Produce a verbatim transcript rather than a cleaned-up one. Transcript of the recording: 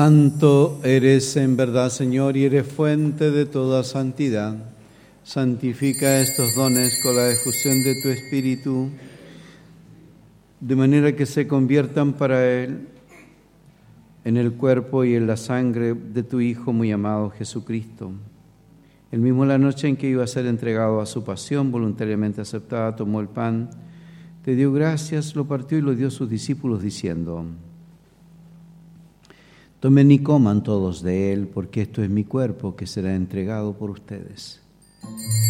Santo eres en verdad, Señor, y eres fuente de toda santidad. Santifica estos dones con la efusión de tu Espíritu, de manera que se conviertan para Él en el cuerpo y en la sangre de tu Hijo muy amado Jesucristo. El mismo la noche en que iba a ser entregado a su pasión voluntariamente aceptada, tomó el pan, te dio gracias, lo partió y lo dio a sus discípulos diciendo: tomen y coman todos de él, porque esto es mi cuerpo que será entregado por ustedes.